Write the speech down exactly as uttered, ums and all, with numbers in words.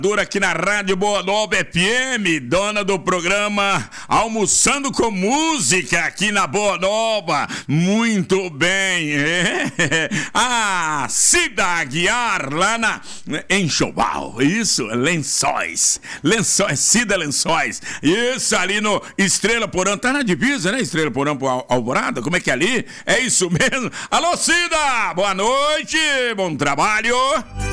Aqui na Rádio Boa Nova F M, dona do programa Almoçando com Música aqui na Boa Nova. Muito bem, é. A Cida Aguiar lá na Enxoval, isso, Lençóis, Lençóis, Cida Lençóis, isso ali no Estrela Porã, tá na divisa, né? Estrela Porã pro Alvorada, como é que é ali? É isso mesmo. Alô, Cida, boa noite, bom trabalho.